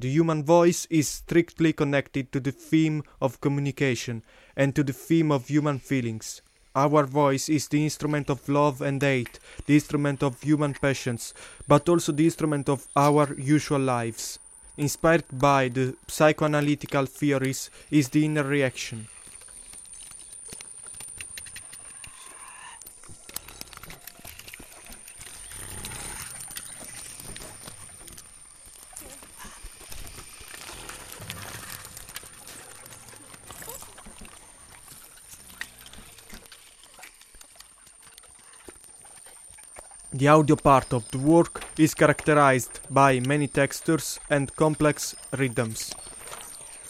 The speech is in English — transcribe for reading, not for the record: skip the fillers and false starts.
The human voice is strictly connected to the theme of communication and to the theme of human feelings. Our voice is the instrument of love and hate, the instrument of human passions, but also the instrument of our usual lives. Inspired by the psychoanalytical theories is the inner reaction. The audio part of the work is characterized by many textures and complex rhythms.